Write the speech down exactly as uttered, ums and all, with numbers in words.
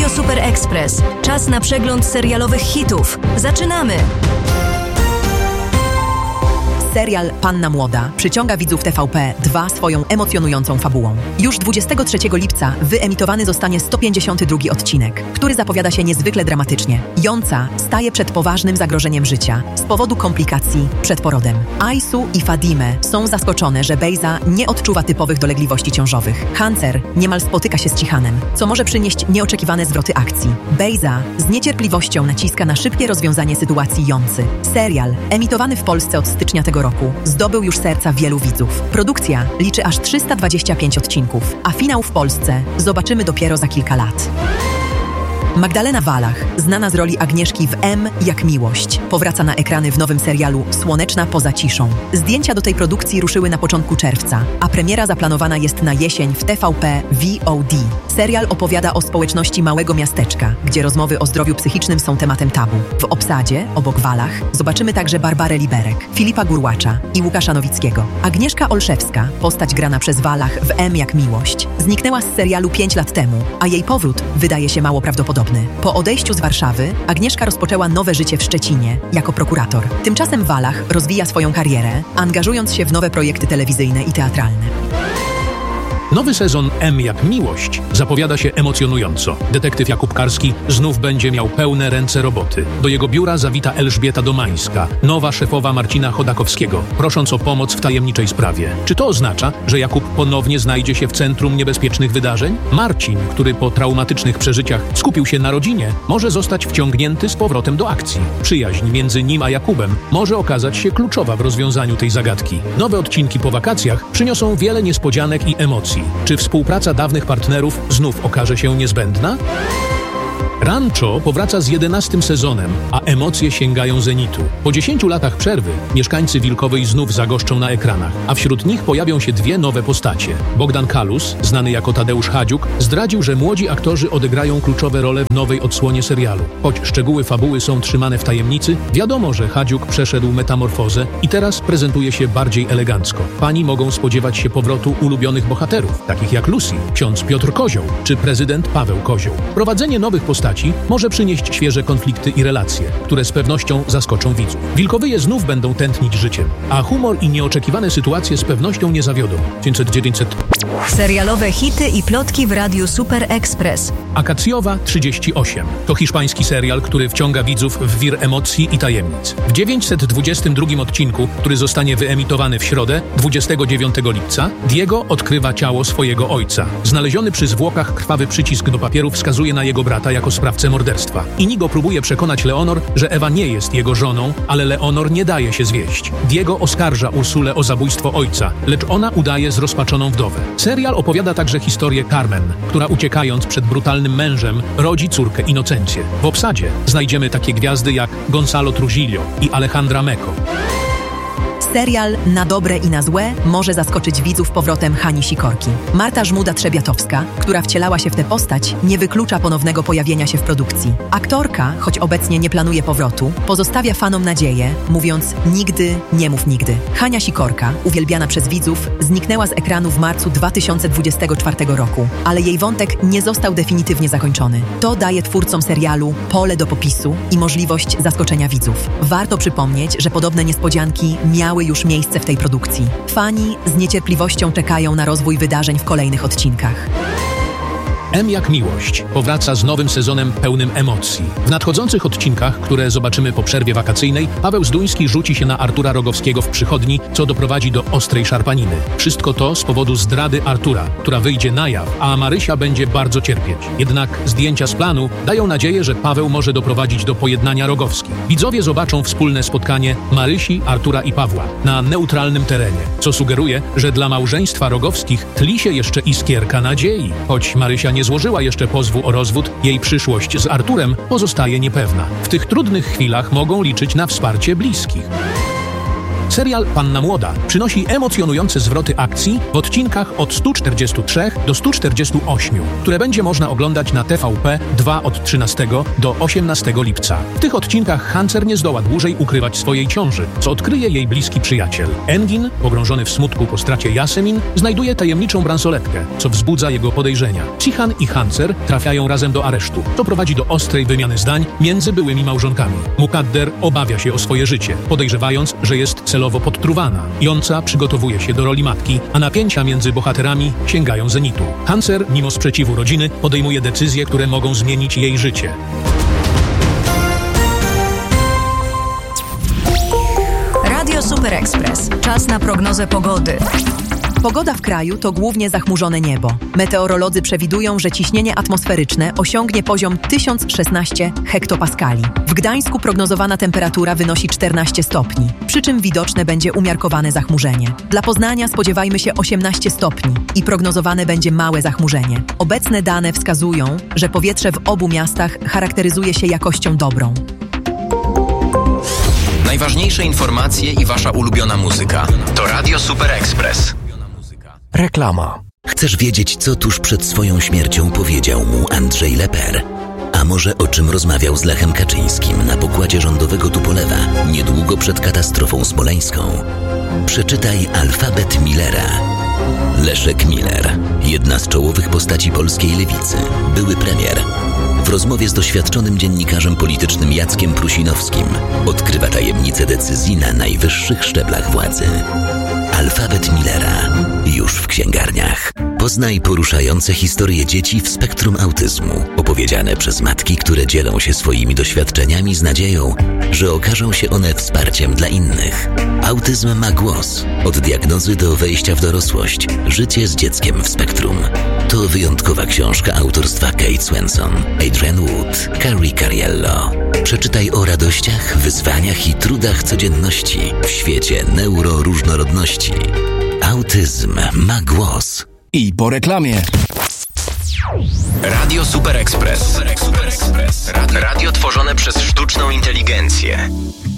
Radio Super Express. Czas na przegląd serialowych hitów. Zaczynamy! Serial Panna Młoda przyciąga widzów T V P dwa swoją emocjonującą fabułą. Już dwudziestego trzeciego lipca wyemitowany zostanie sto pięćdziesiąty drugi odcinek, który zapowiada się niezwykle dramatycznie. Jąca staje przed poważnym zagrożeniem życia z powodu komplikacji przed porodem. Aisu i Fadime są zaskoczone, że Bejza nie odczuwa typowych dolegliwości ciążowych. Hancer niemal spotyka się z Cihanem, co może przynieść nieoczekiwane zwroty akcji. Bejza z niecierpliwością naciska na szybkie rozwiązanie sytuacji Jący. Serial, emitowany w Polsce od stycznia tego roku, zdobył już serca wielu widzów. Produkcja liczy aż trzysta dwadzieścia pięć odcinków, a finał w Polsce zobaczymy dopiero za kilka lat. Magdalena Wallach, znana z roli Agnieszki w M jak miłość, powraca na ekrany w nowym serialu Słoneczna poza ciszą. Zdjęcia do tej produkcji ruszyły na początku czerwca, a premiera zaplanowana jest na jesień w T V P V O D. Serial opowiada o społeczności małego miasteczka, gdzie rozmowy o zdrowiu psychicznym są tematem tabu. W obsadzie, obok Wallach, zobaczymy także Barbarę Liberek, Filipa Gurłacza i Łukasza Nowickiego. Agnieszka Olszewska, postać grana przez Wallach w M jak miłość, zniknęła z serialu pięć lat temu, a jej powrót wydaje się mało prawdopodobny. Po odejściu z Warszawy, Agnieszka rozpoczęła nowe życie w Szczecinie jako prokurator. Tymczasem Wallach rozwija swoją karierę, angażując się w nowe projekty telewizyjne i teatralne. Nowy sezon M jak miłość zapowiada się emocjonująco. Detektyw Jakub Karski znów będzie miał pełne ręce roboty. Do jego biura zawita Elżbieta Domańska, nowa szefowa Marcina Chodakowskiego, prosząc o pomoc w tajemniczej sprawie. Czy to oznacza, że Jakub ponownie znajdzie się w centrum niebezpiecznych wydarzeń? Marcin, który po traumatycznych przeżyciach skupił się na rodzinie, może zostać wciągnięty z powrotem do akcji. Przyjaźń między nim a Jakubem może okazać się kluczowa w rozwiązaniu tej zagadki. Nowe odcinki po wakacjach przyniosą wiele niespodzianek i emocji. Czy współpraca dawnych partnerów znów okaże się niezbędna? Rancho powraca z jedenastym sezonem, a emocje sięgają zenitu. Po dziesięciu latach przerwy mieszkańcy Wilkowej znów zagoszczą na ekranach, a wśród nich pojawią się dwie nowe postacie. Bogdan Kalus, znany jako Tadeusz Hadziuk, zdradził, że młodzi aktorzy odegrają kluczowe role w nowej odsłonie serialu. Choć szczegóły fabuły są trzymane w tajemnicy, wiadomo, że Hadziuk przeszedł metamorfozę i teraz prezentuje się bardziej elegancko. Fani mogą spodziewać się powrotu ulubionych bohaterów, takich jak Lucy, ksiądz Piotr Kozioł czy prezydent Paweł Kozioł. Prowadzenie nowych postaci może przynieść świeże konflikty i relacje, które z pewnością zaskoczą widzów. Wilkowyje znów będą tętnić życiem, a humor i nieoczekiwane sytuacje z pewnością nie zawiodą. dziewięćset dziewięćset Serialowe hity i plotki w Radiu Super Express. Akacjowa trzydzieści osiem to hiszpański serial, który wciąga widzów w wir emocji i tajemnic. W dziewięćset dwudziestym drugim odcinku, który zostanie wyemitowany w środę, dwudziestego dziewiątego lipca, Diego odkrywa ciało swojego ojca. Znaleziony przy zwłokach krwawy przycisk do papieru wskazuje na jego brata jako sprawcę morderstwa. Inigo próbuje przekonać Leonor, że Ewa nie jest jego żoną, ale Leonor nie daje się zwieść. Diego oskarża Ursulę o zabójstwo ojca, lecz ona udaje zrozpaczoną wdowę. Serial opowiada także historię Carmen, która uciekając przed brutalnym mężem rodzi córkę Inocencję. W obsadzie znajdziemy takie gwiazdy jak Gonzalo Trujillo i Alejandra Meko. Serial Na dobre i na złe może zaskoczyć widzów powrotem Hani Sikorki. Marta Żmuda-Trzebiatowska, która wcielała się w tę postać, nie wyklucza ponownego pojawienia się w produkcji. Aktorka, choć obecnie nie planuje powrotu, pozostawia fanom nadzieję, mówiąc nigdy, nie mów nigdy. Hania Sikorka, uwielbiana przez widzów, zniknęła z ekranu w marcu dwa tysiące dwudziestego czwartego roku, ale jej wątek nie został definitywnie zakończony. To daje twórcom serialu pole do popisu i możliwość zaskoczenia widzów. Warto przypomnieć, że podobne niespodzianki miały już miejsce w tej produkcji. Fani z niecierpliwością czekają na rozwój wydarzeń w kolejnych odcinkach. M jak miłość powraca z nowym sezonem pełnym emocji. W nadchodzących odcinkach, które zobaczymy po przerwie wakacyjnej, Paweł Zduński rzuci się na Artura Rogowskiego w przychodni, co doprowadzi do ostrej szarpaniny. Wszystko to z powodu zdrady Artura, która wyjdzie na jaw, a Marysia będzie bardzo cierpieć. Jednak zdjęcia z planu dają nadzieję, że Paweł może doprowadzić do pojednania Rogowskich. Widzowie zobaczą wspólne spotkanie Marysi, Artura i Pawła na neutralnym terenie, co sugeruje, że dla małżeństwa Rogowskich tli się jeszcze iskierka nadziei. Choć Marysia nie złożyła jeszcze pozwu o rozwód, jej przyszłość z Arturem pozostaje niepewna. W tych trudnych chwilach mogą liczyć na wsparcie bliskich. Serial Panna Młoda przynosi emocjonujące zwroty akcji w odcinkach od stu czterdziestu trzech do stu czterdziestu ośmiu, które będzie można oglądać na T V P dwa od trzynastego do osiemnastego lipca. W tych odcinkach Hancer nie zdoła dłużej ukrywać swojej ciąży, co odkryje jej bliski przyjaciel. Engin, pogrążony w smutku po stracie Yasemin, znajduje tajemniczą bransoletkę, co wzbudza jego podejrzenia. Cihan i Hancer trafiają razem do aresztu. To prowadzi do ostrej wymiany zdań między byłymi małżonkami. Mukadder obawia się o swoje życie, podejrzewając, że jest celowo podtruwana. Jonca przygotowuje się do roli matki, a napięcia między bohaterami sięgają zenitu. Hancer, mimo sprzeciwu rodziny, podejmuje decyzje, które mogą zmienić jej życie. Radio Super Express. Czas na prognozę pogody. Pogoda w kraju to głównie zachmurzone niebo. Meteorolodzy przewidują, że ciśnienie atmosferyczne osiągnie poziom tysiąc szesnaście hektopaskali. W Gdańsku prognozowana temperatura wynosi czternaście stopni, przy czym widoczne będzie umiarkowane zachmurzenie. Dla Poznania spodziewajmy się osiemnaście stopni i prognozowane będzie małe zachmurzenie. Obecne dane wskazują, że powietrze w obu miastach charakteryzuje się jakością dobrą. Najważniejsze informacje i wasza ulubiona muzyka to Radio Super Express. Reklama. Chcesz wiedzieć, co tuż przed swoją śmiercią powiedział mu Andrzej Leper? A może o czym rozmawiał z Lechem Kaczyńskim na pokładzie rządowego Tupolewa niedługo przed katastrofą smoleńską? Przeczytaj Alfabet Millera. Leszek Miller, jedna z czołowych postaci polskiej lewicy, były premier. W rozmowie z doświadczonym dziennikarzem politycznym Jackiem Prusinowskim odkrywa tajemnice decyzji na najwyższych szczeblach władzy. Alfabet Millera. Już w księgarniach. Poznaj poruszające historie dzieci w spektrum autyzmu, opowiedziane przez matki, które dzielą się swoimi doświadczeniami z nadzieją, że okażą się one wsparciem dla innych. Autyzm ma głos. Od diagnozy do wejścia w dorosłość. Życie z dzieckiem w spektrum. To wyjątkowa książka autorstwa Kate Swenson, Adrienne Wood, Carrie Cariello. Przeczytaj o radościach, wyzwaniach i trudach codzienności w świecie neuroróżnorodności. Autyzm ma głos. I po reklamie. Radio Super Express. Radio tworzone przez sztuczną inteligencję.